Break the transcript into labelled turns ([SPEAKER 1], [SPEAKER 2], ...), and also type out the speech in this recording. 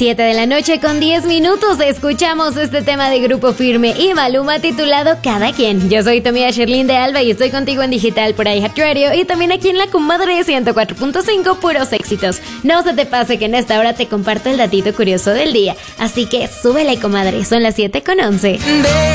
[SPEAKER 1] 7 de la noche con 10 minutos escuchamos este tema de Grupo Firme y Maluma titulado Cada Quien. Yo soy tu amiga Sherlyn de Alba y estoy contigo en digital por iHeartRadio y también aquí en La Comadre 104.5, puros éxitos. No se te pase que en esta hora te comparto el datito curioso del día, así que súbele, comadre, son las 7:11.